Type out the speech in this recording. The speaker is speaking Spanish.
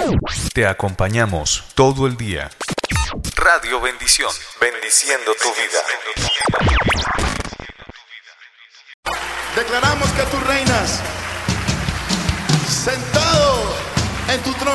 Te acompañamos todo el día. Radio Bendición, bendiciendo tu vida. Declaramos que tú reinas